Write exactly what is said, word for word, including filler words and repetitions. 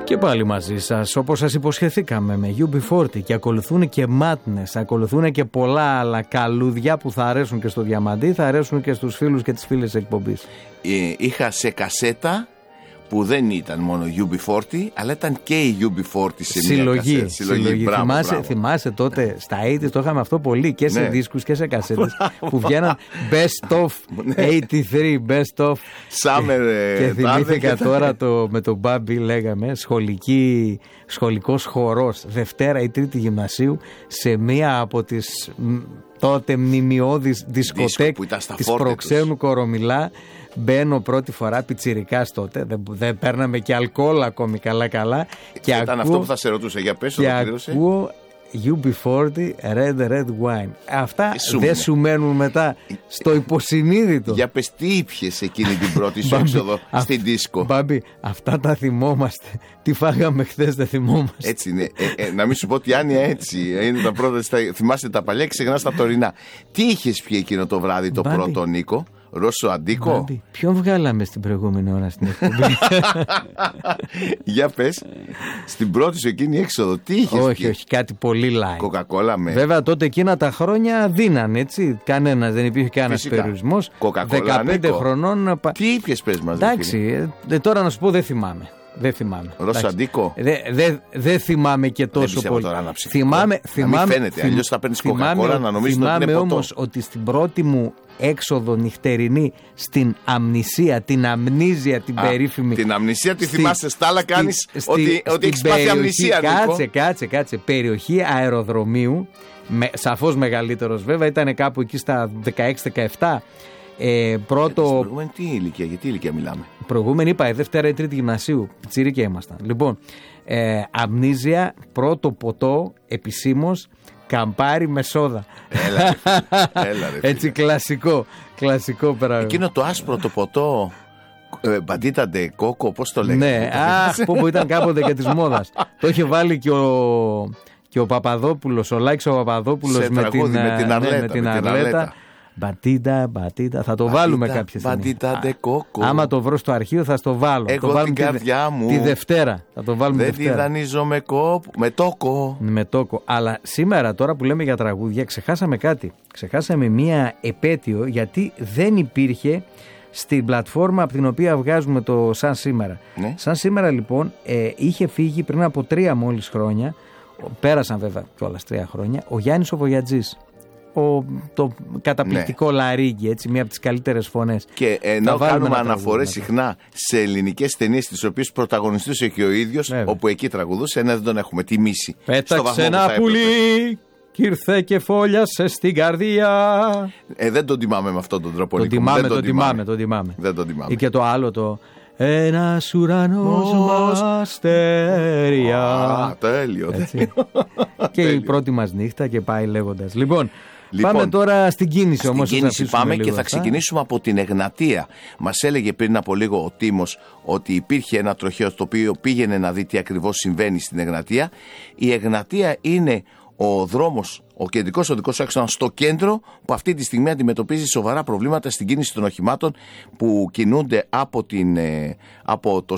Και πάλι μαζί σας, όπως σας υποσχεθήκαμε, με γιου μπι φορτί, και ακολουθούν και Madness, ακολουθούν και πολλά άλλα καλούδια που θα αρέσουν και στο Διαμαντή, θα αρέσουν και στους φίλους και τις φίλες της εκπομπής. Ε, είχα σε κασέτα που δεν ήταν μόνο γιου μπι φορτί, αλλά ήταν και η γιου μπι φορτί σε συλλογή, μια κασέτα. Συλλογή. Συλλογή. Μπράβο, θυμάσαι, μπράβο. θυμάσαι τότε στα ογδόντα το είχαμε αυτό πολύ και σε ναι. δίσκους και σε κασέτες που βγαίναν best of ογδόντα τρία, best of Summer, και θυμήθηκα και τώρα το, με τον Μπάμπη λέγαμε σχολική, σχολικός χορός Δευτέρα ή Τρίτη Γυμνασίου σε μία από τις τότε μνημιώδεις δισκοτέκ της προξένου Κορομιλά. Μπαίνω πρώτη φορά, πιτσιρικάς τότε, δεν, δεν παίρναμε και αλκοόλ ακόμη καλά καλά. Και ήταν ακούω, αυτό που θα σε ρωτούσα, για πες το και ολοκλήρωσε. ακούω γιου μπι φορτί Red Red Wine. Αυτά δεν σου μένουν μετά στο υποσυνείδητο. Για πες τι ήπιες εκείνη την πρώτη σου έξοδο στην δίσκο. Μπάμπη, αυτά τα θυμόμαστε. Τι φάγαμε χθες δεν θυμόμαστε. Έτσι είναι. Ε, ε, να μην σου πω ότι Άνια έτσι είναι τα πρώτα. Θυμάστε τα παλιά και ξεχνάς τα τωρινά. Τι είχες πει εκείνο το βράδυ το Μπάμπη. Πρώτο, Νίκο? Ρώσο αντίκο. Μπάμπη, ποιον βγάλαμε στην προηγούμενη ώρα στην εκπομπή? Για πες, στην πρώτη σου εκείνη έξοδο, τι είχες? Όχι, πει? όχι, κάτι πολύ light. Κοκακόλα με. Βέβαια τότε εκείνα τα χρόνια δίναν, έτσι. Κανένας, δεν υπήρχε κανένας περιορισμός. δεκαπέντε χρονών. Τι ήπιες, πες μας? Εντάξει, ε, τώρα να σου πω δεν θυμάμαι. Δεν θυμάμαι. Ρώσο αντίκο. Δεν δε, δε θυμάμαι και τόσο δεν πολύ. Τώρα να θυμάμαι, θυμάμαι, να μην φαίνεται, θυμ, αλλιώς θα παίρνεις κοκακόλα να νομίζεις ότι είναι θυμάμαι ποτό. όμως ότι στην πρώτη μου έξοδο νυχτερινή στην αμνησία, την αμνίζια την Α, περίφημη. Την αμνησία τη θυμάσαι, στα άλλα κάνεις στη, ότι, ότι έχεις πάθει αμνησία. Κάτσε, Νίκο. κάτσε, κάτσε. Περιοχή αεροδρομίου, με, σαφώς μεγαλύτερος βέβαια, ήταν κάπου εκεί στα δεκαέξι δεκαεπτά. Ε, πρώτο... Στην προηγούμενη τι ηλικία, για τι ηλικία μιλάμε? Προηγούμενη είπα, η Δευτέρα ή Τρίτη Γυμνασίου. Πιτσίρικα ήμασταν. Λοιπόν, ε, αμνίζια, πρώτο ποτό επισήμως, καμπάρι με σόδα. Έλα ρε φίλε. Έλα, ρε, έτσι κλασικό, κλασικό πράγμα. Εκείνο το άσπρο το ποτό, ε, μπαντίτα ντε κόκο, πώς το λέγανε? Ναι, αχ, που, που ήταν κάποτε και της μόδας. Το είχε βάλει και ο, και ο Παπαδόπουλος, ο Λάκης ο Παπαδόπουλος με, τραγούδι, την, με την Αρλέτα. Ναι, με την Αρλέτα. Μπατίτα, μπατίτα. Θα το μπατίτα, βάλουμε κάποια στιγμή. Μπατίτα ντε κόκο. Άμα το βρω στο αρχείο θα στο βάλω. Εγώ το βάλουμε την καρδιά τη, μου. Τη Δευτέρα. Θα το βάλουμε δεν Δευτέρα. τη δανείζω με κόπο. Με τόκο. Με τόκο. Αλλά σήμερα τώρα που λέμε για τραγούδια, ξεχάσαμε κάτι. Ξεχάσαμε μία επέτειο, γιατί δεν υπήρχε στην πλατφόρμα από την οποία βγάζουμε το Σαν Σήμερα. Ναι. Σαν Σήμερα λοιπόν ε, είχε φύγει πριν από τρία μόλις χρόνια. Πέρασαν βέβαια κιόλας τρία χρόνια. Ο Γιάννης ο Βογιατζής. Ο, το καταπληκτικό ναι. Λαρίγκι, έτσι, μία από τις καλύτερες φωνές. Και ενώ κάνουμε αναφορές συχνά σε ελληνικές ταινίες τις οποίες πρωταγωνιστούσε και ο ίδιος, βέβαια. Όπου εκεί τραγουδούσε, ένα δεν τον έχουμε τιμήσει. Πέταξε ένα πουλί κι ήρθε και φόλιασε στην καρδία. Ε, δεν τον τιμάμε με αυτόν τον τρόπο. Τον τιμάμε, τον, τον τιμάμε, τον τιμάμε. Δεν τον τιμάμε. Ή και το άλλο το ένας ουρανός με αστέρια. Α, τέλειο. Και η πρώτη μας νύχτα και πάει λέγοντας. Λοιπόν, Λοιπόν, πάμε τώρα στην κίνηση στην όμως. Στην κίνηση πάμε και θα αυτά. ξεκινήσουμε από την Εγνατία. Μας έλεγε πριν από λίγο ο Τίμος ότι υπήρχε ένα τροχαίο το οποίο πήγαινε να δει τι ακριβώς συμβαίνει στην Εγνατία. Η Εγνατία είναι ο δρόμος, ο κεντρικός οδικός άξονας στο κέντρο, που αυτή τη στιγμή αντιμετωπίζει σοβαρά προβλήματα στην κίνηση των οχημάτων που κινούνται από, την, από το